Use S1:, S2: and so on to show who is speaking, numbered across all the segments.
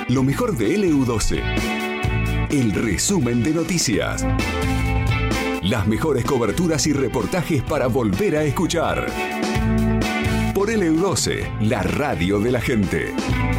S1: Lo mejor de LU12. El resumen de noticias. Las mejores coberturas y reportajes para volver a escuchar. Por LU12, la radio de la gente.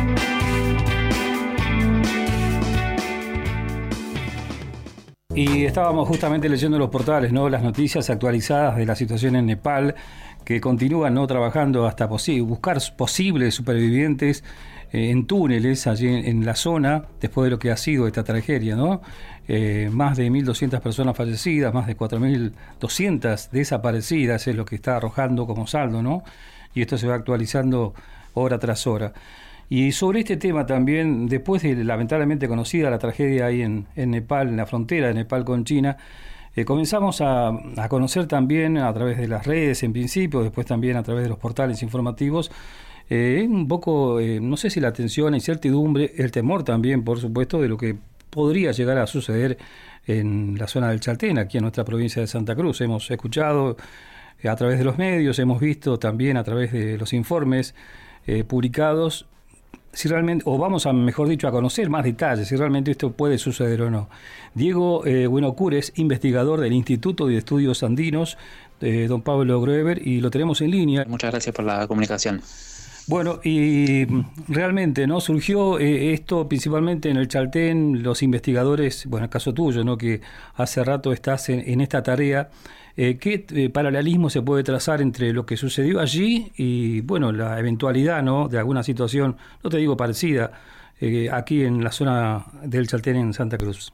S2: Y estábamos justamente leyendo los portales, ¿no? Las noticias actualizadas de la situación en Nepal, que continúan, ¿no?, trabajando hasta buscar posibles supervivientes en túneles allí en la zona, después de lo que ha sido esta tragedia, ¿no? Más de 1.200 personas fallecidas, más de 4.200 desaparecidas es lo que está arrojando como saldo, ¿no? Y esto se va actualizando hora tras hora. Y sobre este tema también, después de lamentablemente conocida la tragedia ahí en Nepal, en la frontera de Nepal con China, comenzamos a conocer también a través de las redes en principio, después también a través de los portales informativos, un poco, no sé si la tensión, la incertidumbre, el temor también, por supuesto, de lo que podría llegar a suceder en la zona del Chaltén, aquí en nuestra provincia de Santa Cruz. Hemos escuchado a través de los medios, hemos visto también a través de los informes publicados, si realmente, o vamos a, mejor dicho, a conocer más detalles, si realmente esto puede suceder o no. Diego Buenocur es investigador del Instituto de Estudios Andinos, don Pablo Grueber, y lo tenemos en línea.
S3: Muchas gracias por la comunicación.
S2: Bueno, y realmente, ¿no?, surgió esto principalmente en el Chaltén, los investigadores, bueno, el caso tuyo, ¿no?, que hace rato estás en esta tarea. ¿Qué paralelismo se puede trazar entre lo que sucedió allí y, bueno, la eventualidad, ¿no?, de alguna situación, no te digo parecida, aquí en la zona del Chaltén en Santa Cruz?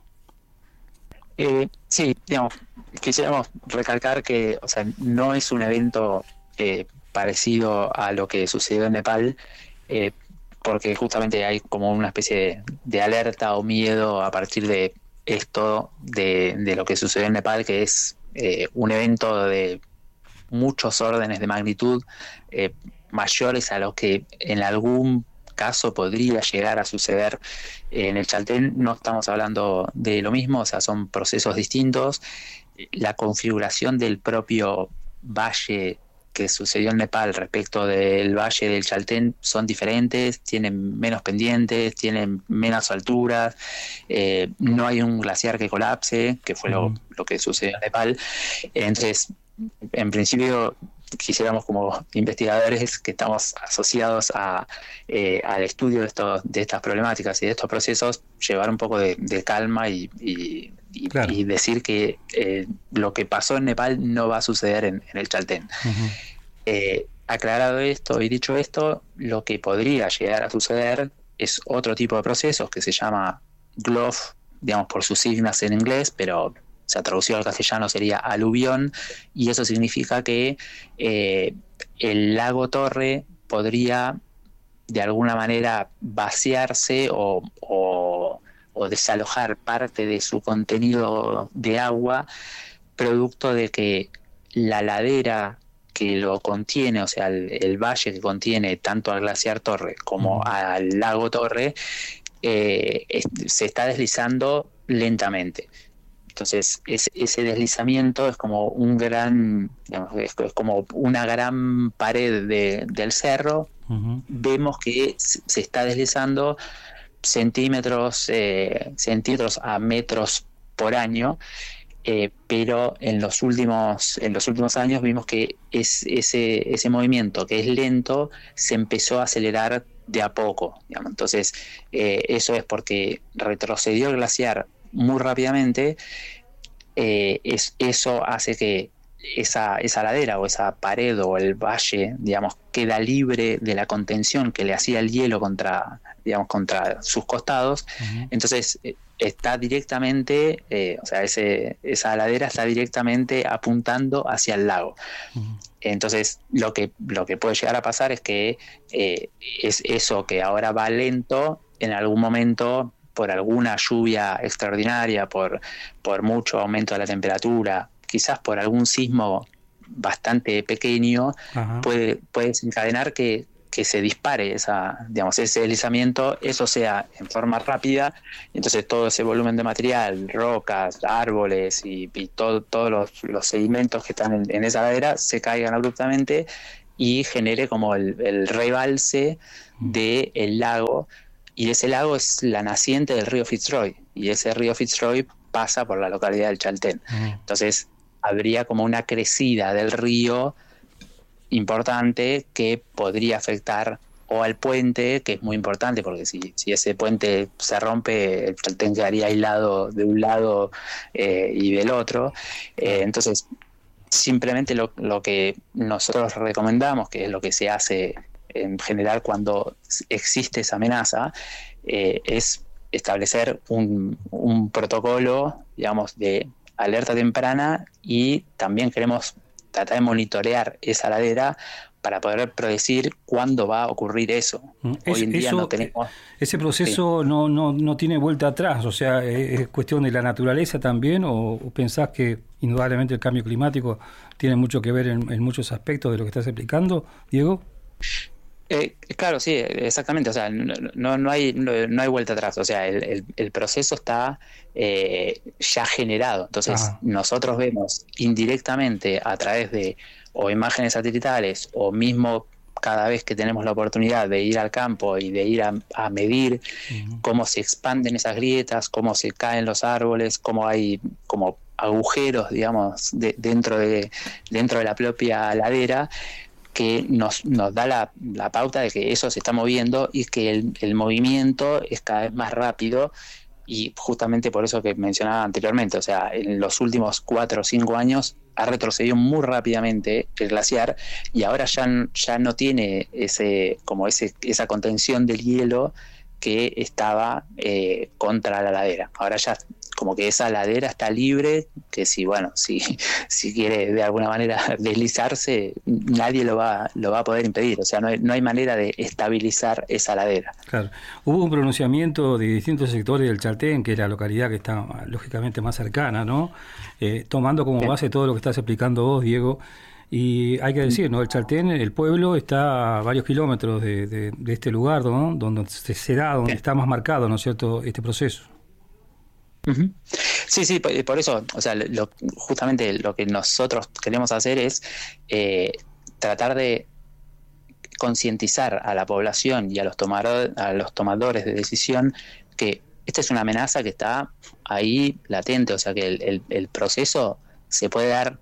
S3: Sí, digamos, quisiéramos recalcar que, o sea, no es un evento parecido a lo que sucedió en Nepal, porque justamente hay como una especie de alerta o miedo a partir de esto, de lo que sucedió en Nepal, que es un evento de muchos órdenes de magnitud, mayores a lo que en algún caso podría llegar a suceder en el Chaltén. No estamos hablando de lo mismo, o sea, son procesos distintos. La configuración del propio valle que sucedió en Nepal respecto del valle del Chaltén son diferentes, tienen menos pendientes, tienen menos alturas, no hay un glaciar que colapse, que fue lo que sucedió en Nepal. Entonces, en principio, quisiéramos, como investigadores que estamos asociados al estudio de estas problemáticas y de estos procesos, llevar un poco de calma y
S2: Claro.
S3: Y decir que lo que pasó en Nepal no va a suceder en el Chaltén. Aclarado esto y dicho esto, lo que podría llegar a suceder es otro tipo de procesos que se llama GLOF, digamos por sus siglas en inglés, pero se traducido al castellano sería aluvión, y eso significa que el lago Torre podría de alguna manera vaciarse o desalojar parte de su contenido de agua, producto de que la ladera que lo contiene, o sea, el valle que contiene tanto al glaciar Torre como al lago Torre, se está deslizando lentamente. Entonces, ese deslizamiento es como un gran, digamos, es como una gran pared del cerro. Vemos que se está deslizando centímetros a metros por año, pero en los últimos años vimos que ese movimiento, que es lento, se empezó a acelerar de a poco, digamos. Entonces, eso es porque retrocedió el glaciar muy rápidamente. Eso hace que esa ladera o esa pared o el valle, digamos, queda libre de la contención que le hacía el hielo contra sus costados. Entonces está directamente, o sea, esa ladera está directamente apuntando hacia el lago. Entonces lo que puede llegar a pasar es que es eso que ahora va lento, en algún momento, por alguna lluvia extraordinaria, por mucho aumento de la temperatura, quizás por algún sismo bastante pequeño, puede desencadenar que se dispare ese deslizamiento, eso sea en forma rápida. Entonces todo ese volumen de material, rocas, árboles y todos los sedimentos que están en esa ladera se caigan abruptamente y genere como el rebalse del lago, y ese lago es la naciente del río Fitzroy, y ese río Fitzroy pasa por la localidad del Chaltén. Entonces habría como una crecida del río importante que podría afectar o al puente, que es muy importante, porque si ese puente se rompe, el Chaltén quedaría aislado de un lado y del otro. Entonces, simplemente lo que nosotros recomendamos, que es lo que se hace en general cuando existe esa amenaza, es establecer un protocolo, digamos, de alerta temprana, y también queremos tratar de monitorear esa ladera para poder predecir cuándo va a ocurrir eso. Hoy en día no tenemos...
S2: Ese proceso no tiene vuelta atrás, o sea, ¿es cuestión de la naturaleza también, o pensás que indudablemente el cambio climático tiene mucho que ver en muchos aspectos de lo que estás explicando, Diego?
S3: Claro, sí, exactamente. O sea, no hay vuelta atrás. O sea, el proceso está ya generado. Entonces, nosotros vemos indirectamente a través de o imágenes satelitales, o mismo cada vez que tenemos la oportunidad de ir al campo y de ir a medir cómo se expanden esas grietas, cómo se caen los árboles, cómo hay como agujeros, digamos, dentro de la propia ladera, que nos da la pauta de que eso se está moviendo y que el movimiento es cada vez más rápido. Y justamente por eso que mencionaba anteriormente, o sea, en los últimos 4 o 5 años ha retrocedido muy rápidamente el glaciar, y ahora ya no tiene esa contención del hielo que estaba contra la ladera. Ahora ya como que esa ladera está libre, que si quiere de alguna manera deslizarse, nadie lo va a poder impedir. O sea, no hay manera de estabilizar esa ladera.
S2: Claro. Hubo un pronunciamiento de distintos sectores del Chaltén, que es la localidad que está lógicamente más cercana, ¿no? Tomando como base todo lo que estás explicando vos, Diego. Y hay que decir, ¿no? El Chaltén, el pueblo, está a varios kilómetros de este lugar, ¿no? Donde está más marcado, ¿no es cierto?, este proceso.
S3: Uh-huh. Sí, por eso, o sea, justamente lo que nosotros queremos hacer es tratar de concientizar a la población y a los tomadores de decisión que esta es una amenaza que está ahí latente, o sea, que el proceso se puede dar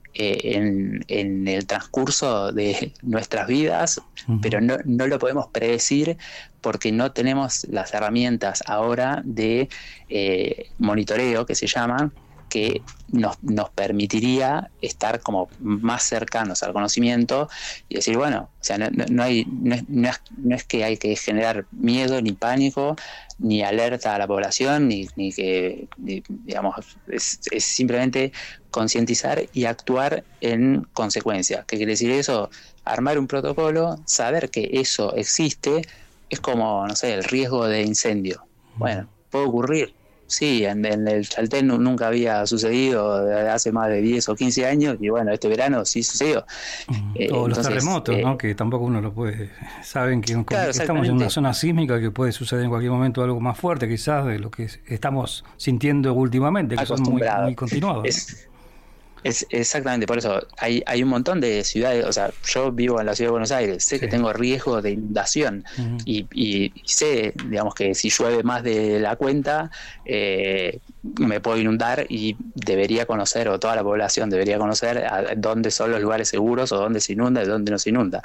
S3: en el transcurso de nuestras vidas, pero no lo podemos predecir porque no tenemos las herramientas ahora de monitoreo, que se llaman, que nos permitiría estar como más cercanos al conocimiento y decir, bueno, o sea, no es que hay que generar miedo ni pánico ni alerta a la población ni digamos, es simplemente concientizar y actuar en consecuencia. ¿Qué quiere decir eso? Armar un protocolo, saber que eso existe, es como, no sé, el riesgo de incendio. Bueno, puede ocurrir. Sí, en el Chaltén nunca había sucedido hace más de 10 o 15 años, y bueno, este verano sí sucedió.
S2: O los terremotos, ¿no? Que tampoco uno lo puede... Saben que
S3: claro,
S2: estamos en una zona sísmica que puede suceder en cualquier momento algo más fuerte, quizás, de lo que estamos sintiendo últimamente, que son muy continuados.
S3: Es exactamente, por eso hay un montón de ciudades, o sea, yo vivo en la ciudad de Buenos Aires, sé que tengo riesgo de inundación y sé, digamos, que si llueve más de la cuenta me puedo inundar, y debería conocer, o toda la población debería conocer dónde son los lugares seguros, o dónde se inunda y dónde no se inunda.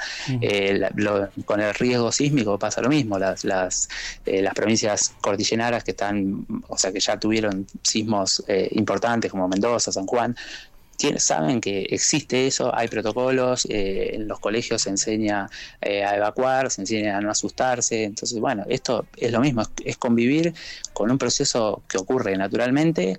S3: Con el riesgo sísmico pasa lo mismo. Las provincias cordilleranas que están, o sea, que ya tuvieron sismos importantes, como Mendoza, San Juan, saben que existe eso, hay protocolos, en los colegios se enseña a evacuar, se enseña a no asustarse. Entonces, bueno, esto es lo mismo, es convivir con un proceso que ocurre naturalmente,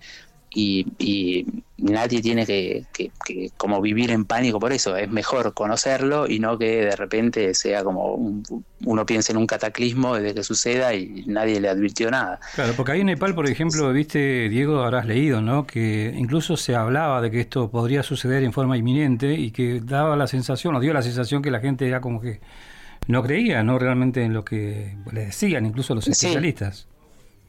S3: y nadie tiene que como vivir en pánico por eso. Es mejor conocerlo y no que de repente sea como uno piense en un cataclismo desde que suceda y nadie le advirtió nada.
S2: Claro, porque ahí en Nepal, por ejemplo, viste, Diego, habrás leído, ¿no?, que incluso se hablaba de que esto podría suceder en forma inminente, y que daba la sensación, o dio la sensación, que la gente era como que no creía, ¿no?, realmente en lo que le decían, incluso los especialistas.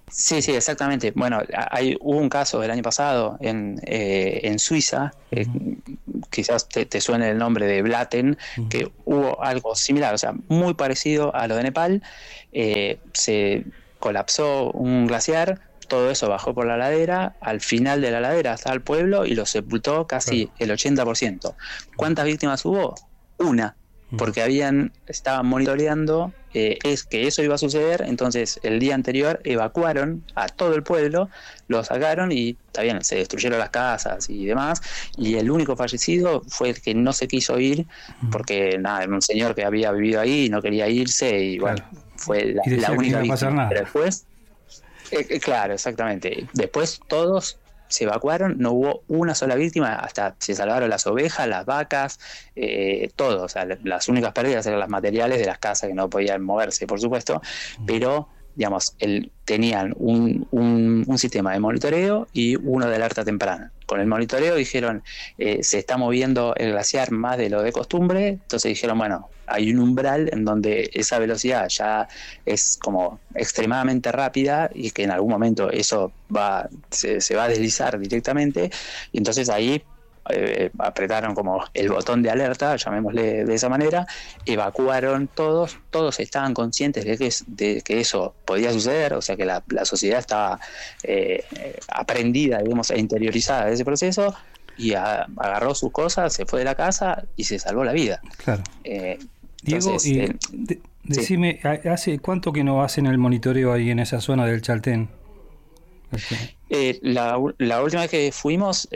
S3: Sí, sí, exactamente. Bueno, hubo un caso el año pasado en Suiza, quizás te suene el nombre de Blatten, que hubo algo similar, o sea, muy parecido a lo de Nepal. Se colapsó un glaciar, todo eso bajó por la ladera, al final de la ladera estaba el pueblo y lo sepultó casi el 80%. ¿Cuántas víctimas hubo? Una. Porque estaban monitoreando es que eso iba a suceder, entonces el día anterior evacuaron a todo el pueblo, lo sacaron y está bien, se destruyeron las casas y demás, y el único fallecido fue el que no se quiso ir, porque nada, era un señor que había vivido ahí y no quería irse, y bueno, fue la única víctima. Pero después, claro, exactamente, después todos se evacuaron, no hubo una sola víctima, hasta se salvaron las ovejas, las vacas, todo, o sea, las únicas pérdidas eran los materiales de las casas que no podían moverse, por supuesto, pero digamos, tenían un sistema de monitoreo y uno de alerta temprana. Con el monitoreo dijeron, se está moviendo el glaciar más de lo de costumbre, entonces dijeron, bueno, hay un umbral en donde esa velocidad ya es como extremadamente rápida y que en algún momento eso se va a deslizar directamente, y entonces ahí apretaron como el botón de alerta, llamémosle de esa manera, evacuaron todos estaban conscientes de que eso podía suceder, o sea que la sociedad estaba aprendida, digamos, e interiorizada de ese proceso, y agarró sus cosas, se fue de la casa y se salvó la vida.
S2: Claro.
S3: Entonces,
S2: Diego, decime, ¿hace cuánto que no hacen el monitoreo ahí en esa zona del Chaltén?
S3: La última vez que fuimos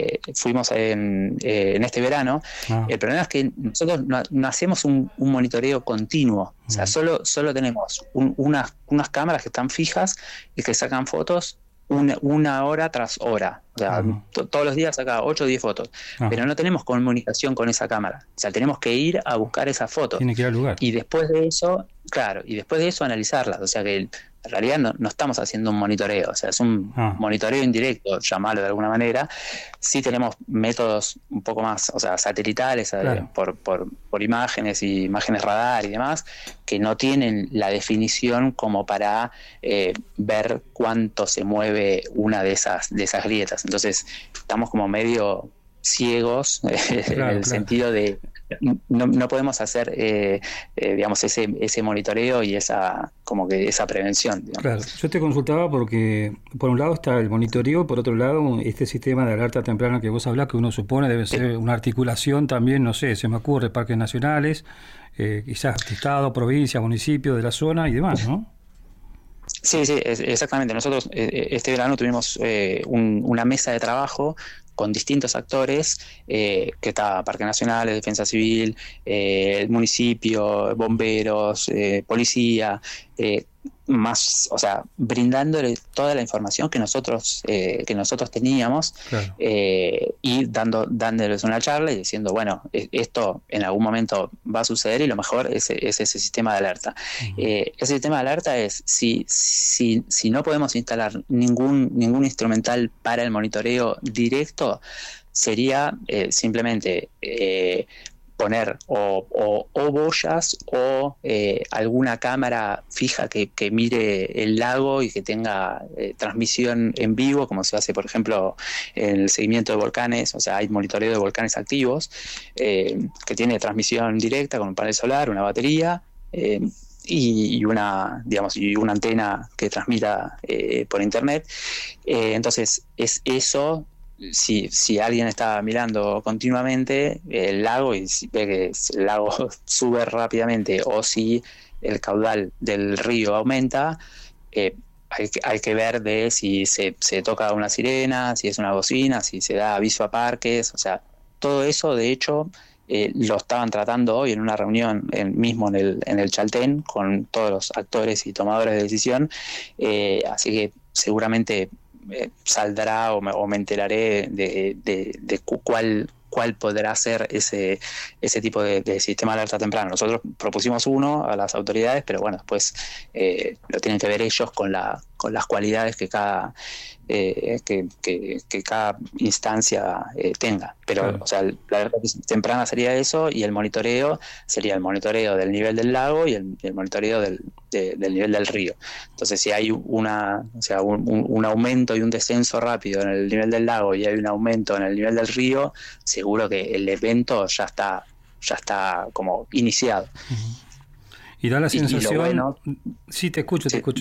S3: en este verano. El problema es que nosotros no hacemos un monitoreo continuo, o sea, solo tenemos unas cámaras que están fijas y que sacan fotos una hora tras hora, o sea, todos los días saca 8 o 10 fotos, pero no tenemos comunicación con esa cámara, o sea, tenemos que ir a buscar esas fotos.
S2: Tiene que ir al lugar.
S3: Y después de eso, analizarlas, o sea que en realidad no estamos haciendo un monitoreo, o sea, es un monitoreo indirecto, llamarlo de alguna manera. Sí tenemos métodos un poco más, o sea, satelitales, claro, por imágenes y imágenes radar y demás, que no tienen la definición como para ver cuánto se mueve una de esas grietas. Entonces, estamos como medio ciegos en el sentido de no podemos hacer digamos ese monitoreo y esa prevención, digamos.
S2: Claro, yo te consultaba porque por un lado está el monitoreo, por otro lado este sistema de alerta temprana que vos hablás, que uno supone debe ser una articulación también, no sé, se me ocurre, parques nacionales, quizás estado, provincia, municipio de la zona y demás, ¿no?
S3: Sí, exactamente. Nosotros este verano tuvimos una mesa de trabajo con distintos actores, que está Parques Nacionales, Defensa Civil, el municipio, bomberos, policía, más, o sea, brindándole toda la información que nosotros teníamos, claro, y dándoles una charla y diciendo, bueno, esto en algún momento va a suceder y lo mejor es ese sistema de alerta. Ese sistema de alerta es, si no podemos instalar ningún instrumental para el monitoreo directo, sería simplemente poner o boyas o alguna cámara fija que mire el lago y que tenga transmisión en vivo, como se hace, por ejemplo, en el seguimiento de volcanes. O sea, hay monitoreo de volcanes activos que tiene transmisión directa con un panel solar, una batería y una antena que transmita por internet. Entonces, es eso. Si alguien está mirando continuamente el lago y ve que el lago sube rápidamente, o si el caudal del río aumenta, hay que ver de si se toca una sirena, si es una bocina, si se da aviso a parques. O sea, todo eso, de hecho, lo estaban tratando hoy en una reunión mismo en el Chaltén con todos los actores y tomadores de decisión, así que seguramente saldrá o me enteraré de cuál podrá ser ese tipo de sistema de alerta temprana. Nosotros propusimos uno a las autoridades, pero bueno, después lo tienen que ver ellos con la con las cualidades que cada que cada instancia tenga. Pero,
S2: claro.
S3: O sea, la verdad temprana sería eso, y el monitoreo sería el monitoreo del nivel del lago y el monitoreo del nivel del río. Entonces, si hay un aumento y un descenso rápido en el nivel del lago y hay un aumento en el nivel del río, seguro que el evento ya está como iniciado.
S2: Uh-huh. Y da la sensación...
S3: Bueno,
S2: sí, te escucho, Diego.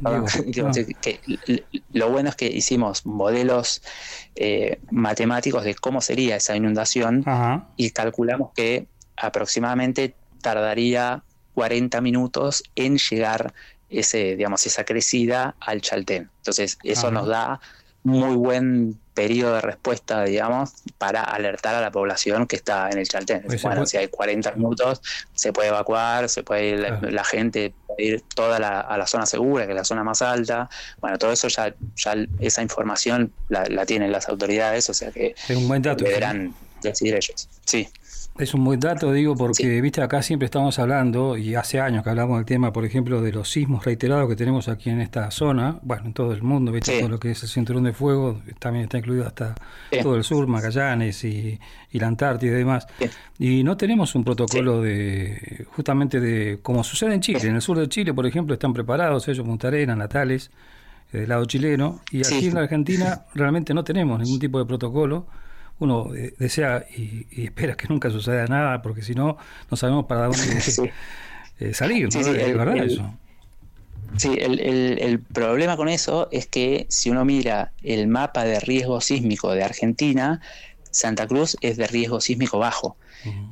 S3: Que lo bueno es que hicimos modelos matemáticos de cómo sería esa inundación.
S2: Ajá.
S3: Y calculamos que aproximadamente tardaría 40 minutos en llegar esa crecida al Chaltén. Entonces, eso nos da muy buen periodo de respuesta, digamos, para alertar a la población que está en el Chaltén.
S2: Pues
S3: si hay 40 minutos, se puede evacuar, se puede ir, la gente puede ir toda a la zona segura, que es la zona más alta. Bueno, todo eso ya esa información la tienen las autoridades, o sea que
S2: es un buen dato,
S3: deberán decidir ellos. Sí.
S2: Es un buen dato, digo, porque, viste, acá siempre estamos hablando, y hace años que hablamos del tema, por ejemplo, de los sismos reiterados que tenemos aquí en esta zona, bueno, en todo el mundo, viste, todo lo que es el cinturón de fuego, también está incluido hasta todo el sur, Magallanes y la Antártida y demás. Y no tenemos un protocolo justamente de, como sucede en Chile, en el sur de Chile, por ejemplo, están preparados ellos, Punta Arenas, Natales, del lado chileno, y aquí en la Argentina realmente no tenemos ningún tipo de protocolo. Uno desea y espera que nunca suceda nada, porque si no, no sabemos para dónde salir, ¿no? Es verdad eso.
S3: Sí, el problema con eso es que si uno mira el mapa de riesgo sísmico de Argentina, Santa Cruz es de riesgo sísmico bajo. Uh-huh.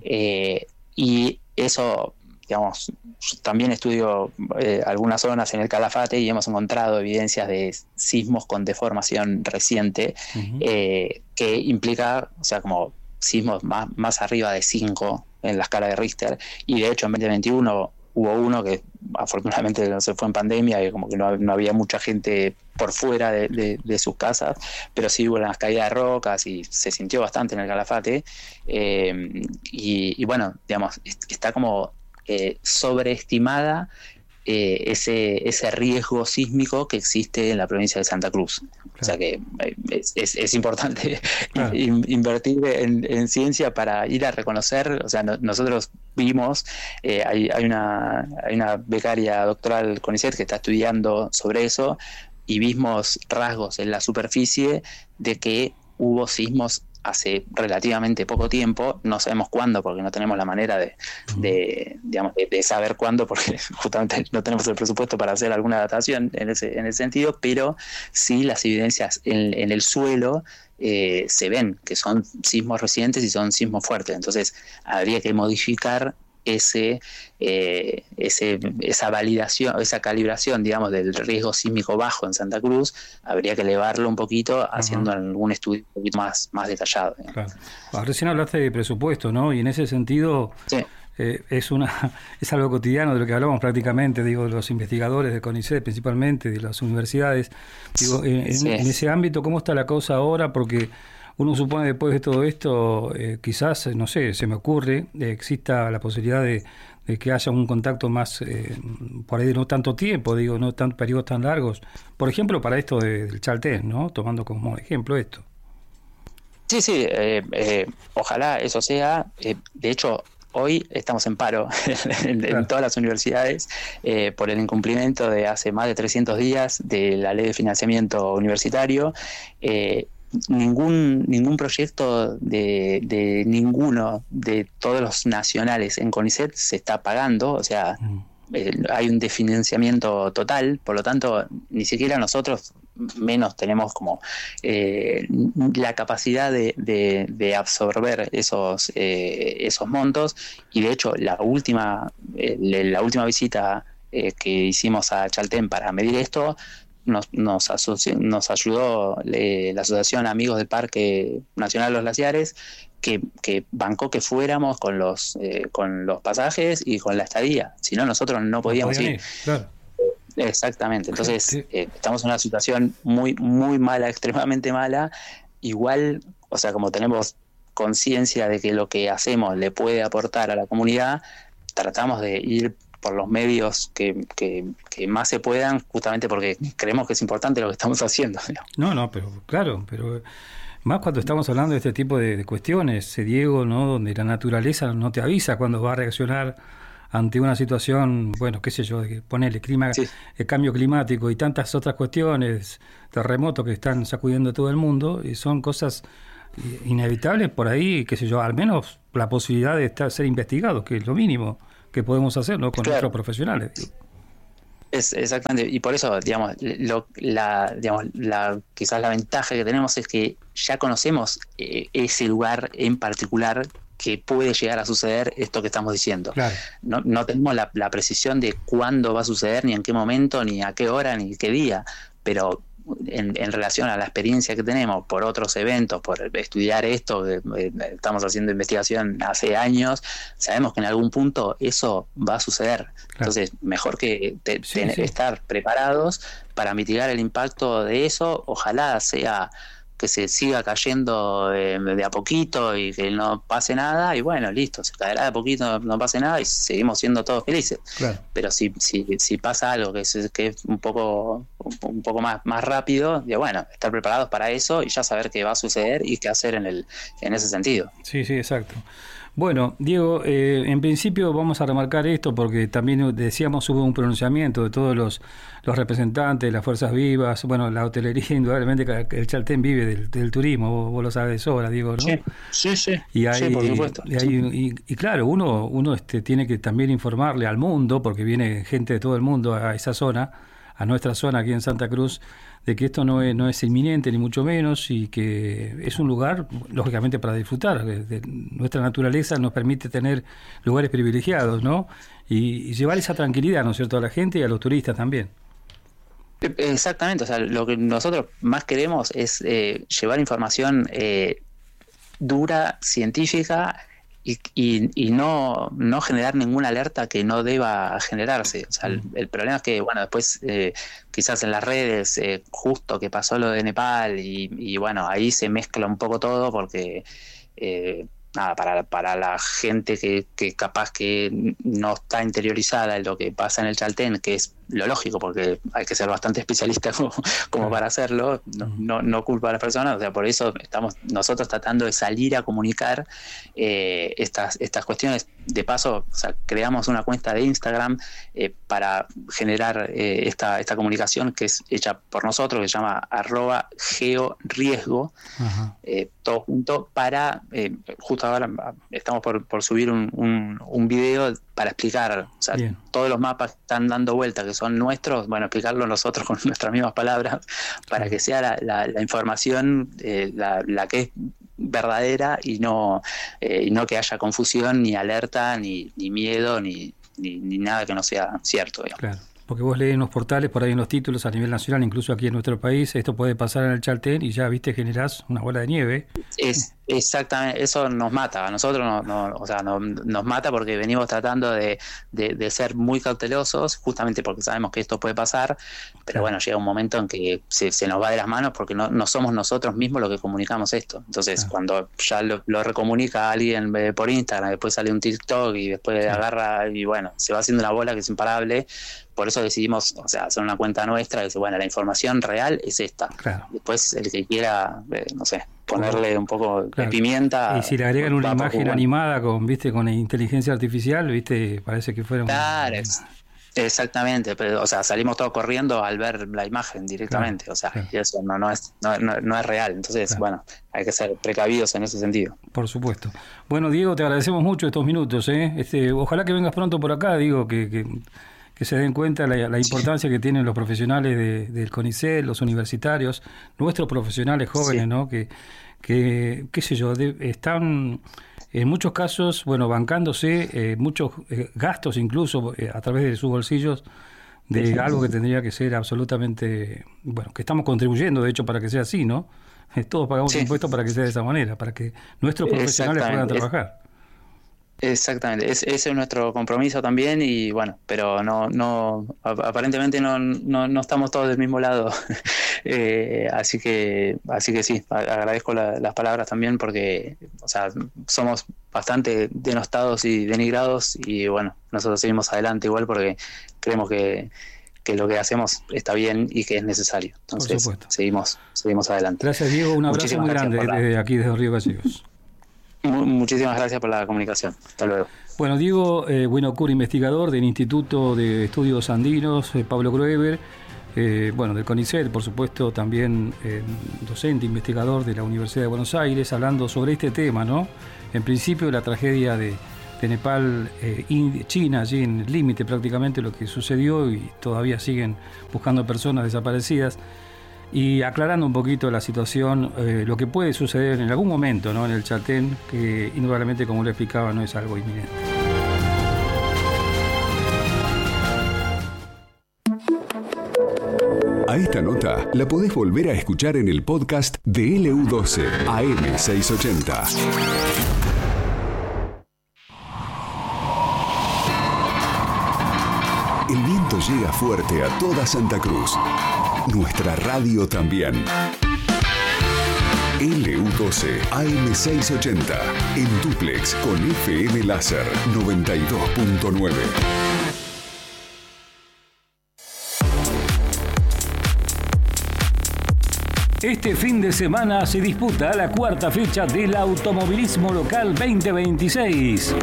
S3: Y eso, digamos, también estudio algunas zonas en el Calafate y hemos encontrado evidencias de sismos con deformación reciente, uh-huh, que implica, o sea, como sismos más arriba de 5 en la escala de Richter. Y de hecho en 2021 hubo uno que afortunadamente no se fue en pandemia, y como que no había mucha gente por fuera de sus casas, pero sí hubo unas caídas de rocas y se sintió bastante en el Calafate. Y bueno, digamos, está como sobreestimada ese riesgo sísmico que existe en la provincia de Santa Cruz. Claro. O sea que es importante invertir en ciencia para ir a reconocer. O sea, nosotros vimos, hay una becaria doctoral CONICET que está estudiando sobre eso, y vimos rasgos en la superficie de que hubo sismos hace relativamente poco tiempo. No sabemos cuándo, porque no tenemos la manera de saber cuándo, porque justamente no tenemos el presupuesto para hacer alguna datación en ese sentido, pero sí las evidencias en el suelo se ven que son sismos recientes y son sismos fuertes. Entonces habría que modificar esa validación, esa calibración, digamos, del riesgo sísmico bajo en Santa Cruz. Habría que elevarlo un poquito haciendo algún estudio un poquito más detallado.
S2: Claro. Recién hablaste de presupuesto, ¿no? Y en ese sentido es algo cotidiano de lo que hablamos prácticamente, digo, de los investigadores de CONICET principalmente, de las universidades. Digo, en ese ámbito, ¿cómo está la cosa ahora? Porque uno supone después de todo esto, quizás, no sé, se me ocurre, exista la posibilidad de que haya un contacto más, por ahí de no tanto tiempo, digo, no tan periodos tan largos. Por ejemplo, para esto del Chaltén, ¿no? Tomando como ejemplo esto.
S3: Sí, ojalá eso sea. De hecho, hoy estamos en paro en todas las universidades por el incumplimiento de hace más de 300 días de la ley de financiamiento universitario. Ningún proyecto de ninguno de todos los nacionales en CONICET se está pagando, o sea, hay un desfinanciamiento total, por lo tanto, ni siquiera nosotros menos tenemos como la capacidad de absorber esos montos. Y de hecho, la última visita que hicimos a Chaltén para medir esto, nos ayudó la Asociación Amigos del Parque Nacional Los Glaciares, que bancó que fuéramos con los pasajes y con la estadía. Si no, nosotros no podíamos ir. Claro. Exactamente. Entonces, estamos en una situación muy, muy mala, extremadamente mala. Igual, o sea, como tenemos conciencia de que lo que hacemos le puede aportar a la comunidad, tratamos de ir por los medios que más se puedan, justamente porque creemos que es importante lo que estamos haciendo, ¿no?
S2: No, pero claro, pero más cuando estamos hablando de este tipo de cuestiones, Diego, ¿no? Donde la naturaleza no te avisa cuando va a reaccionar ante una situación, bueno, qué sé yo, ponerle el cambio climático y tantas otras cuestiones, terremotos que están sacudiendo todo el mundo, y son cosas inevitables por ahí, qué sé yo, al menos la posibilidad de ser investigados, que es lo mínimo que podemos hacer, ¿no? Con nuestros profesionales.
S3: Exactamente, y por eso, digamos, quizás la ventaja que tenemos es que ya conocemos ese lugar en particular que puede llegar a suceder esto que estamos diciendo. Claro. No tenemos la precisión de cuándo va a suceder, ni en qué momento, ni a qué hora, ni qué día, pero en relación a la experiencia que tenemos por otros eventos, por estudiar esto, estamos haciendo investigación hace años, sabemos que en algún punto eso va a suceder. Claro. Entonces, mejor que estar preparados para mitigar el impacto de eso. Ojalá sea que se siga cayendo de a poquito y que no pase nada, y bueno, listo, se caerá de a poquito, no pase nada y seguimos siendo todos felices. Claro. Pero si pasa algo que es un poco más rápido, y bueno, estar preparados para eso y ya saber qué va a suceder y qué hacer en ese sentido.
S2: Sí, exacto. Bueno, Diego, en principio vamos a remarcar esto porque también decíamos hubo un pronunciamiento de todos los representantes de las fuerzas vivas. Bueno, la hotelería, indudablemente el Chaltén vive del turismo, vos lo sabes de sobra, Diego, ¿no?
S3: Sí.
S2: Y hay,
S3: sí, por supuesto.
S2: Y claro, uno tiene que también informarle al mundo, porque viene gente de todo el mundo a esa zona, a nuestra zona aquí en Santa Cruz, de que esto no es inminente ni mucho menos, y que es un lugar lógicamente para disfrutar. Nuestra naturaleza nos permite tener lugares privilegiados, ¿no? Y llevar esa tranquilidad, ¿no es cierto?, a la gente y a los turistas también.
S3: Exactamente, o sea, lo que nosotros más queremos es llevar información dura, científica, y no generar ninguna alerta que no deba generarse. O sea, el problema es que, bueno, después quizás en las redes, justo que pasó lo de Nepal, y bueno, ahí se mezcla un poco todo porque para la gente que capaz que no está interiorizada en lo que pasa en el Chaltén, que es lo lógico porque hay que ser bastante especialista como para hacerlo, no culpa a las personas. O sea, por eso estamos nosotros tratando de salir a comunicar estas cuestiones. De paso, o sea, creamos una cuenta de Instagram para generar esta comunicación que es hecha por nosotros, que se llama @georiesgo, todo junto, para justo ahora estamos por subir un video para explicar, o sea, todos los mapas que están dando vuelta, que son nuestros, bueno, explicarlo nosotros con nuestras mismas palabras, para que sea la información la que es verdadera, y no que haya confusión, ni alerta, ni miedo, ni nada que no sea cierto, digamos.
S2: Claro. Porque vos lees en los portales, por ahí en los títulos a nivel nacional, incluso aquí en nuestro país, esto puede pasar en el Chaltén y ya, viste, generás una bola de nieve.
S3: Exactamente, eso nos mata. A nosotros nos mata porque venimos tratando de ser muy cautelosos, justamente porque sabemos que esto puede pasar, pero bueno, llega un momento en que se nos va de las manos porque no somos nosotros mismos los que comunicamos esto. Entonces, cuando ya lo recomunica a alguien por Instagram, después sale un TikTok y después agarra y bueno, se va haciendo una bola que es imparable. Por eso decidimos, o sea, hacer una cuenta nuestra que dice, bueno, la información real es esta. Claro. Después el que quiera, no sé, ponerle un poco de pimienta.
S2: Y si le agregan una imagen animada con inteligencia artificial, viste, parece que fuera
S3: Claro, exactamente, pero, o sea, salimos todos corriendo al ver la imagen directamente, o sea, y eso no es real. Entonces, bueno, hay que ser precavidos en ese sentido.
S2: Por supuesto. Bueno, Diego, te agradecemos mucho estos minutos, ojalá que vengas pronto por acá, digo, que se den cuenta la importancia que tienen los profesionales del CONICET, los universitarios, nuestros profesionales jóvenes, ¿no? Que qué sé yo, están en muchos casos, bueno, bancándose muchos gastos incluso a través de sus bolsillos de algo que tendría que ser absolutamente, bueno, que estamos contribuyendo de hecho para que sea así, ¿no? Todos pagamos impuestos para que sea de esa manera, para que nuestros profesionales puedan trabajar.
S3: Exactamente, ese es nuestro compromiso también y bueno, pero aparentemente no estamos todos del mismo lado. Así que sí, agradezco las palabras también porque, o sea, somos bastante denostados y denigrados y bueno, nosotros seguimos adelante igual porque creemos que lo que hacemos está bien y que es necesario. Entonces, seguimos adelante.
S2: Gracias, Diego, un abrazo muy grande desde aquí, desde Río Gallegos.
S3: Muchísimas gracias por la comunicación. Hasta luego.
S2: Bueno, Diego Buenocur, investigador del Instituto de Estudios Andinos, Pablo Grueber, del CONICET, por supuesto, también docente, investigador de la Universidad de Buenos Aires, hablando sobre este tema, ¿no? En principio, la tragedia de Nepal, China, allí en el límite prácticamente lo que sucedió y todavía siguen buscando personas desaparecidas. Y aclarando un poquito la situación, lo que puede suceder en algún momento, ¿no? En el Chaltén, que indudablemente, como lo explicaba, no es algo inminente.
S1: A esta nota la podés volver a escuchar en el podcast de LU12 AM680. El viento llega fuerte a toda Santa Cruz. Nuestra radio también. LU12 AM680 en dúplex con FM Láser 92.9.
S2: Este fin de semana se disputa la cuarta fecha del Automovilismo Local 2026.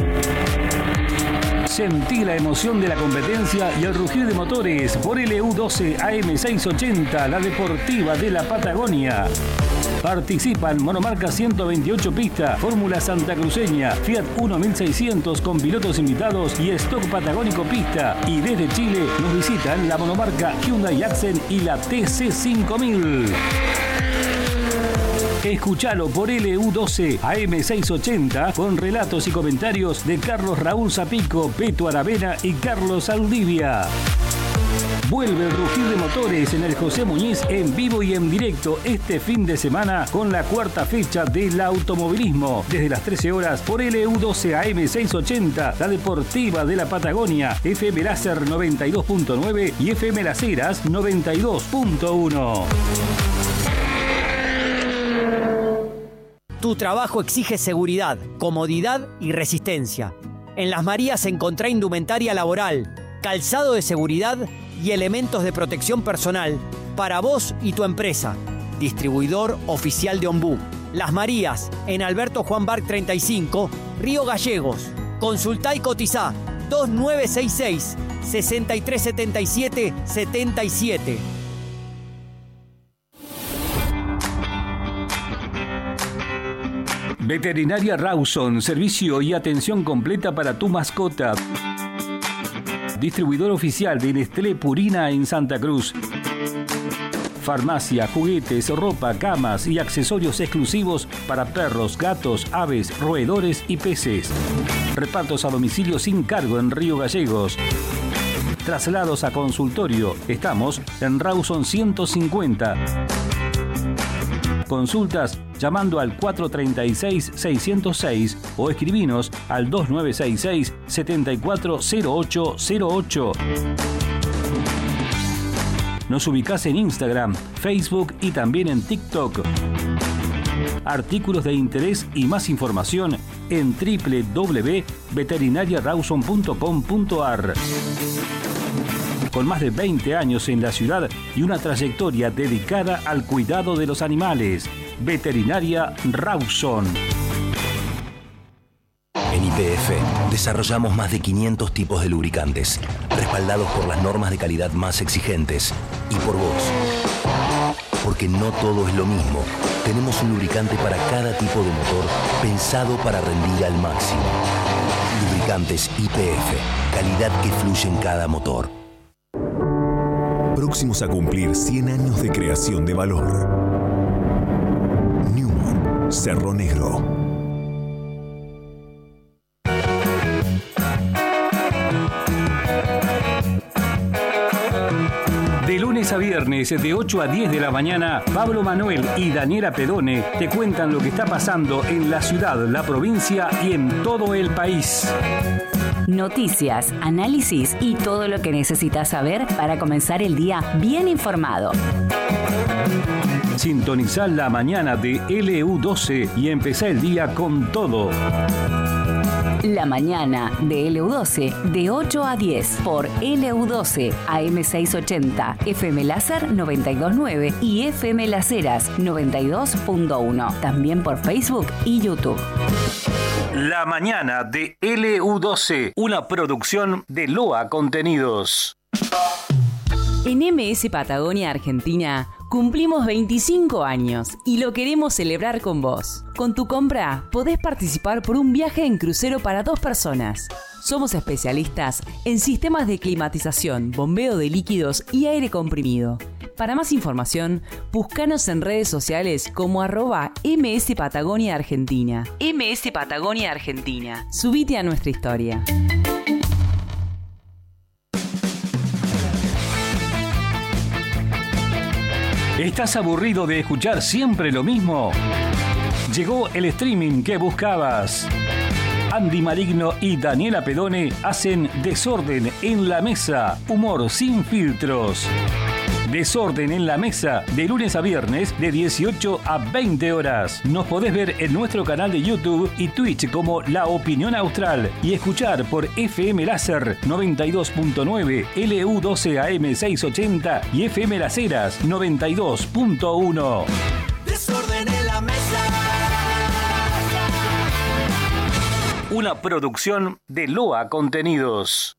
S2: Sentí la emoción de la competencia y el rugir de motores por LU12 AM680, la deportiva de la Patagonia. Participan monomarca 128 pista, Fórmula Santacruceña, Fiat Uno 1600 con pilotos invitados y stock patagónico pista. Y desde Chile nos visitan la monomarca Hyundai Accent y la TC5000. Escuchalo por LU12 AM680 con relatos y comentarios de Carlos Raúl Zapico, Peto Aravena y Carlos Aldivia. Vuelve el rugir de motores en el José Muñiz en vivo y en directo este fin de semana con la cuarta fecha del automovilismo. Desde las 13 horas por LU12 AM680, la deportiva de la Patagonia, FM Láser 92.9 y FM Las Heras 92.1.
S4: Tu trabajo exige seguridad, comodidad y resistencia. En Las Marías encontrá indumentaria laboral, calzado de seguridad y elementos de protección personal para vos y tu empresa. Distribuidor oficial de Ombú. Las Marías, en Alberto Juan Barc 35, Río Gallegos. Consultá y cotizá 2966 6377 77.
S2: Veterinaria Rawson, servicio y atención completa para tu mascota. Distribuidor oficial de Nestlé Purina en Santa Cruz. Farmacia, juguetes, ropa, camas y accesorios exclusivos para perros, gatos, aves, roedores y peces. Repartos a domicilio sin cargo en Río Gallegos. Traslados a consultorio. Estamos en Rawson 150. Consultas llamando al 436-606 o escribinos al 2966-740808. Nos ubicás en Instagram, Facebook y también en TikTok. Artículos de interés y más información en www.veterinariarawson.com.ar. Con más de 20 años en la ciudad y una trayectoria dedicada al cuidado de los animales. Veterinaria Rawson.
S5: En YPF desarrollamos más de 500 tipos de lubricantes, respaldados por las normas de calidad más exigentes y por vos. Porque no todo es lo mismo. Tenemos un lubricante para cada tipo de motor, pensado para rendir al máximo. Lubricantes YPF, calidad que fluye en cada motor.
S1: Próximos a cumplir 100 años de creación de valor. Newman, Cerro Negro.
S2: De lunes lunes a viernes de 8 a 10 de la mañana, Pablo Manuel y Daniela Pedone te cuentan lo que está pasando en la ciudad, la provincia y en todo el país.
S6: Noticias, análisis y todo lo que necesitas saber para comenzar el día bien informado.
S2: Sintonizá la mañana de LU12 y empezá el día con todo.
S6: La mañana de LU12 de 8 a 10 por LU12 AM680, FM Láser 92.9 y FM Las Heras 92.1. También por Facebook y YouTube.
S2: La mañana de LU12, una producción de Loa Contenidos.
S7: En MS Patagonia Argentina cumplimos 25 años y lo queremos celebrar con vos. Con tu compra podés participar por un viaje en crucero para 2 personas. Somos especialistas en sistemas de climatización, bombeo de líquidos y aire comprimido. Para más información, búscanos en redes sociales como @MS Patagonia Argentina. MS Patagonia Argentina. Subite a nuestra historia.
S2: ¿Estás aburrido de escuchar siempre lo mismo? Llegó el streaming que buscabas. Andy Maligno y Daniela Pedone hacen Desorden en la Mesa, humor sin filtros. Desorden en la Mesa, de lunes a viernes, de 18 a 20 horas. Nos podés ver en nuestro canal de YouTube y Twitch como La Opinión Austral y escuchar por FM Láser 92.9, LU12 AM680 y FM Las Heras 92.1.
S8: Desorden en la Mesa.
S2: Una producción de Loa Contenidos.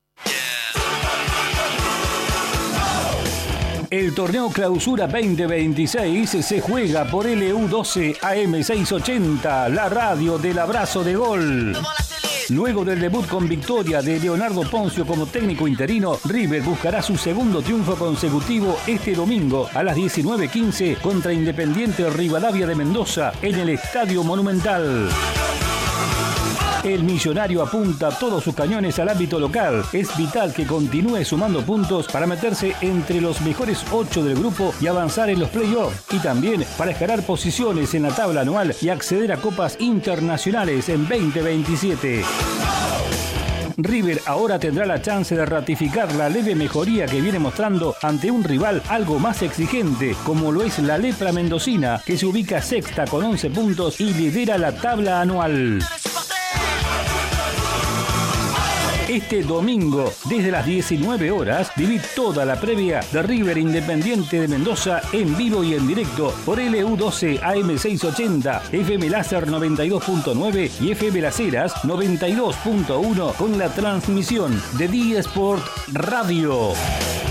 S2: El torneo Clausura 2026 se juega por LU12 AM680, la radio del abrazo de gol. Luego del debut con victoria de Leonardo Poncio como técnico interino, River buscará su segundo triunfo consecutivo este domingo a las 19:15 contra Independiente Rivadavia de Mendoza en el Estadio Monumental. El millonario apunta todos sus cañones al ámbito local. Es vital que continúe sumando puntos para meterse entre los mejores 8 del grupo y avanzar en los playoffs. Y también para escalar posiciones en la tabla anual y acceder a copas internacionales en 2027. River ahora tendrá la chance de ratificar la leve mejoría que viene mostrando ante un rival algo más exigente, como lo es la Lepra Mendocina, que se ubica sexta con 11 puntos y lidera la tabla anual. Este domingo, desde las 19 horas, viví toda la previa de River Independiente de Mendoza en vivo y en directo por LU12 AM680, FM Láser 92.9 y FM Las Heras 92.1 con la transmisión de D-Sport Radio.